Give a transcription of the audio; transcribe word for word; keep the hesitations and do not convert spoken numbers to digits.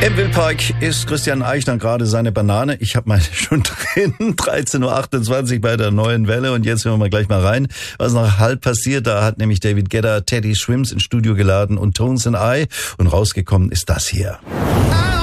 Im Wildpark isst Christian Eichner gerade seine Banane. Ich habe meine schon drin. dreizehn Uhr achtundzwanzig bei der neuen Welle. Und jetzt hören wir mal gleich mal rein, was nach halb passiert. Da hat nämlich David Guetta Teddy Swims ins Studio geladen und Tones and I. Und rausgekommen ist das hier.